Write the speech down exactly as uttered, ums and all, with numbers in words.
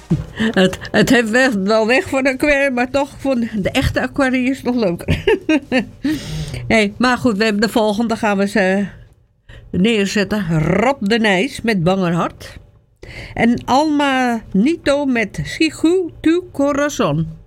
Het, het heeft weg, wel weg van de aquarium, maar toch van de echte aquarium is nog leuker. Nee, maar goed, we hebben de volgende. Gaan we ze neerzetten. Rob de Nijs met Bangerhart. En Alma Nito met Sigu tu Corazon.